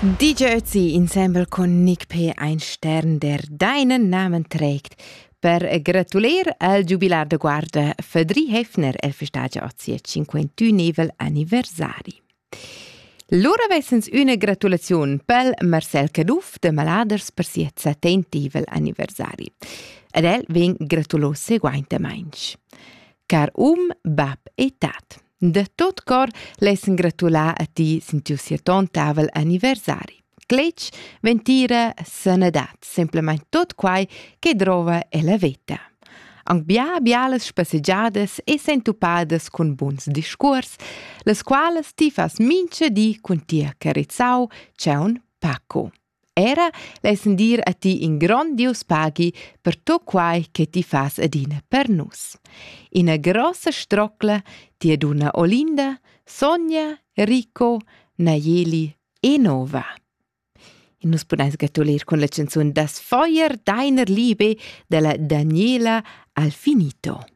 DJ Ötzi insieme con Nick P. ein Stern, der deinen Namen trägt. Per gratulier al jubilar de guarda Fedri Hefner el festagia oggi 51 anniversari. Lura vessens una gratulazione pel Marcel Caduff de Maladers per siet 70 anniversari. Ed el ven gratulos seguainte mainch. Car bab e tat. De tot cor lessen gratulà a ti sintiu sieton tavel anniversari. Cletch ventira sanedat, semplament tot quai che drova e la veta. Anc bialas spassegiadas e sentupades con buns discurs, las quales ti fas mince di cun tia carizzau c'è un pacco. Era lessen dir a ti in grandios paghi per tot quai che ti fas adina per nus. Ina grossa strocla ti aduna Olinda, Sonja, Rico, Nayeli e Nova. E nus podemos gratulir con la canzone Das Feuer deiner Liebe della Daniela Alfinito.